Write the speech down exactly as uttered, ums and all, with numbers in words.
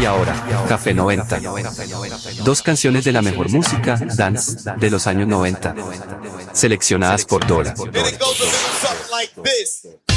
Y ahora, Café noventa. Dos canciones de la mejor música, dance, de los años noventa. Seleccionadas por Dora. And it goes a little something like this.